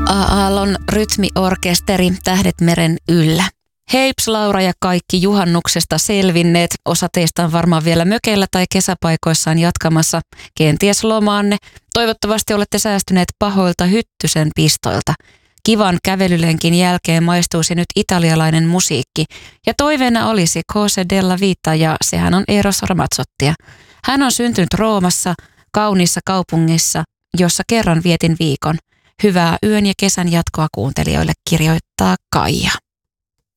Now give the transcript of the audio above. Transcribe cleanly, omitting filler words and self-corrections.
Aallon rytmiorkesteri Tähdet meren yllä. Heips, Laura ja kaikki juhannuksesta selvinneet. Osa teistä on varmaan vielä mökeillä tai kesäpaikoissaan jatkamassa kenties lomaanne. Toivottavasti olette säästyneet pahoilta hyttysen pistoilta. Kivan kävelylenkin jälkeen maistuisi nyt italialainen musiikki. Ja toiveena olisi Cose della Vita, ja sehän on Eros Ramazzottia. Hän on syntynyt Roomassa, kauniissa kaupungissa, jossa kerran vietin viikon. Hyvää yön ja kesän jatkoa kuuntelijoille, kirjoittaa Kaija.